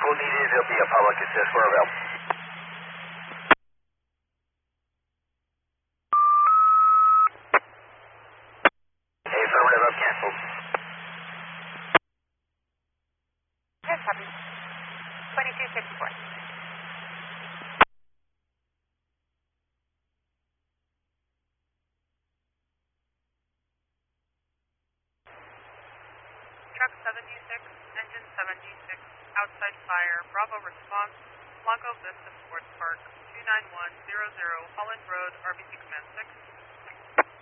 vehicle needed, there'll be a public assist where available. Affirmative, I've canceled. Yes, copy. 2254. Truck 76, engine 76, outside fire, Bravo response, Lago Vista Sports Park, 29100 Holland Road, RBC Command 6.